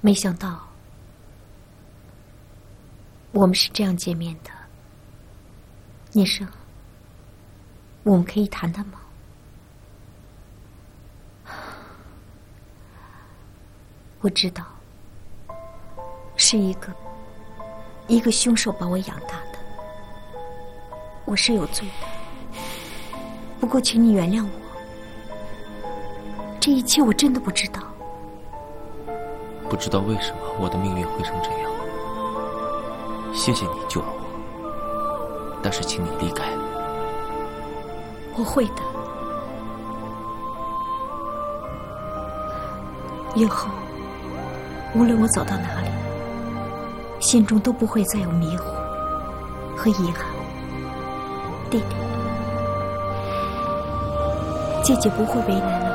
没想到我们是这样见面的。聂生，我们可以谈谈吗？我知道，是一个凶手把我养大的，我是有罪的。不过，请你原谅我，这一切我真的不知道。 不知道为什么我的命运会成这样。谢谢你救了我，但是请你离开。 我会的。以后无论我走到哪里，心中都不会再有迷糊和遗憾。弟弟，姐姐不会为难你。